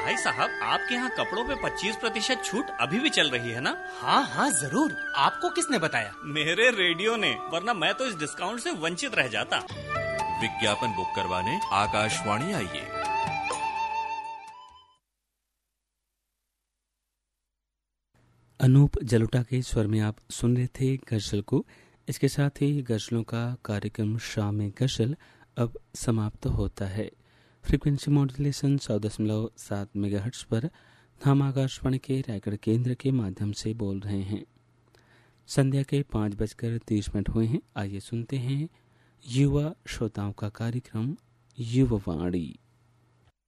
भाई साहब, आपके यहाँ कपड़ों पे 25% छूट अभी भी चल रही है ना? हाँ हाँ जरूर। आपको किसने बताया? मेरे रेडियो ने, वरना मैं तो इस डिस्काउंट से वंचित रह जाता। विज्ञापन बुक करवाने आकाशवाणी आइए। अनूप जलोटा के स्वर में आप सुन रहे थे गजल को। इसके साथ ही गजलों का कार्यक्रम शाम में गजल अब समाप्त होता है। फ्रीक्वेंसी मॉड्यूलेशन 100.7 मेगाहर्ट्ज पर हम आकाशवाणी के रायगढ़ केंद्र के माध्यम से बोल रहे हैं। संध्या के 5:30 हुए हैं। आइए सुनते हैं युवा श्रोताओं का कार्यक्रम युवावाणी।